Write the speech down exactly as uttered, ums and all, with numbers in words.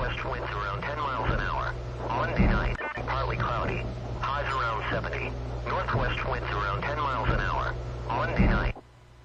Northwest winds around ten miles an hour. Monday night, partly cloudy. Highs around seventy. Northwest winds around ten miles